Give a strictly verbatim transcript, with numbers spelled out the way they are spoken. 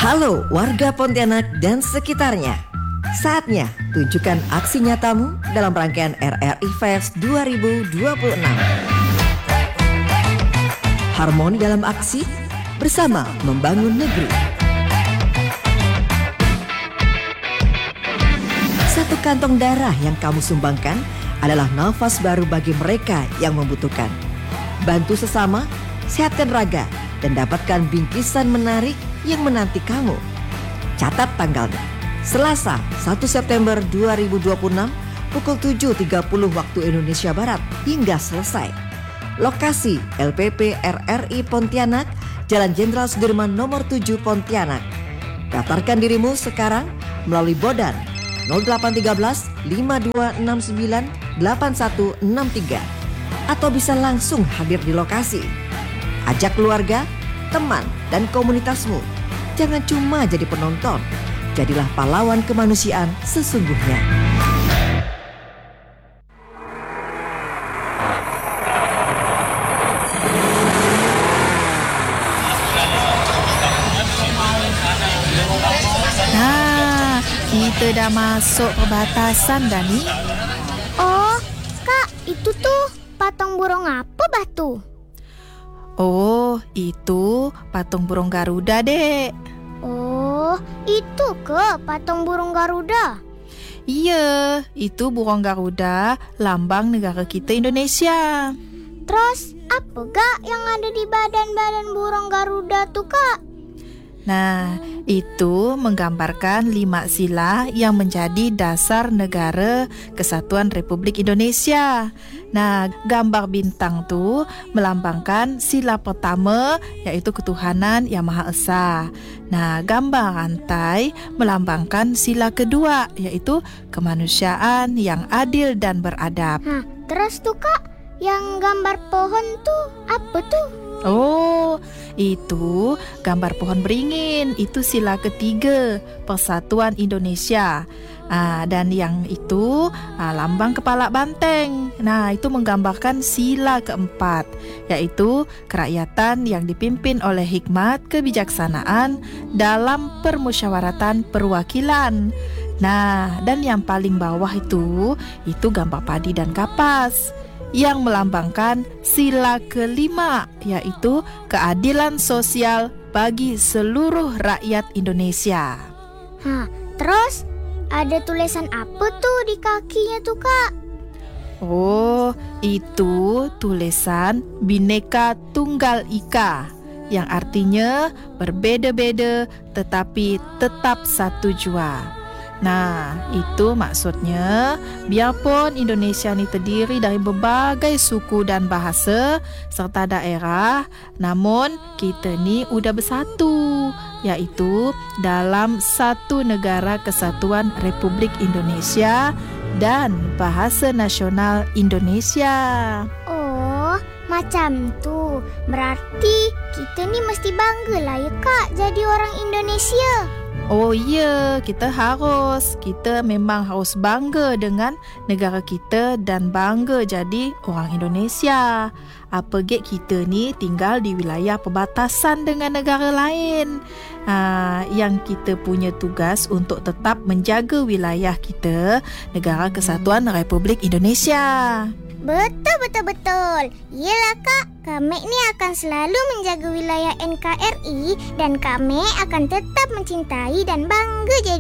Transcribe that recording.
Halo warga Pontianak dan sekitarnya. Saatnya tunjukkan aksi nyatamu dalam rangkaian R R I Fest dua ribu dua puluh enam. Harmoni dalam aksi, bersama membangun negeri. Satu kantong darah yang kamu sumbangkan adalah nafas baru bagi mereka yang membutuhkan. Bantu sesama, sehatkan raga, dan dapatkan bingkisan menarik yang menanti kamu. Catat tanggalnya, Selasa satu September dua ribu dua puluh enam pukul tujuh tiga puluh waktu Indonesia Barat hingga selesai. Lokasi L P P R R I Pontianak, Jalan Jenderal Sudirman nomor tujuh Pontianak. Daftarkan dirimu sekarang melalui Bodan nol delapan tiga belas lima dua enam sembilan delapan satu enam tiga atau bisa langsung hadir di lokasi. Ajak keluarga, teman, dan komunitasmu. Jangan cuma jadi penonton, jadilah pahlawan kemanusiaan sesungguhnya. Nah, kita dah masuk perbatasan dah ni. Oh, Kak, itu tuh patung burung apa batu? Oh, itu patung burung Garuda, Dek. Oh, itu ke patung burung Garuda? Iya, itu burung Garuda, lambang negara kita Indonesia. Terus, apa gak yang ada di badan-badan burung Garuda tuh, Kak? Nah, itu menggambarkan lima sila yang menjadi dasar negara Kesatuan Republik Indonesia. Nah, gambar bintang tu melambangkan sila pertama, iaitu ketuhanan yang Maha Esa. Nah, gambar rantai melambangkan sila kedua, iaitu kemanusiaan yang adil dan beradab. Hah, terus tuh Kak, yang gambar pohon tuh apa tuh? Oh, itu gambar pohon beringin. Itu sila ketiga, Persatuan Indonesia. Ah, dan yang itu ah, lambang kepala banteng. Nah, itu menggambarkan sila keempat, yaitu kerakyatan yang dipimpin oleh hikmat kebijaksanaan dalam permusyawaratan perwakilan. Nah, dan yang paling bawah itu, itu gambar padi dan kapas, yang melambangkan sila kelima, yaitu keadilan sosial bagi seluruh rakyat Indonesia. Hah, terus ada tulisan apa tuh di kakinya tuh, Kak? Oh, itu tulisan Bhinneka Tunggal Ika, yang artinya berbeda-beda tetapi tetap satu jua. Nah, itu maksudnya biarpun Indonesia ni terdiri dari berbagai suku dan bahasa serta daerah, namun kita ni udah bersatu, iaitu dalam satu negara kesatuan Republik Indonesia dan bahasa nasional Indonesia. Oh, macam tu. Berarti kita ni mesti bangga lah ya, Kak, jadi orang Indonesia. Oh ya, kita harus. Kita memang harus bangga dengan negara kita dan bangga jadi orang Indonesia. Apagik kita ni tinggal di wilayah perbatasan dengan negara lain. Ha, yang kita punya tugas untuk tetap menjaga wilayah kita, Negara Kesatuan Republik Indonesia. Betul, betul, betul. Yelah Kak, kami ni akan selalu menjaga wilayah N K R I dan kami akan tetap mencintai dan bangga jadi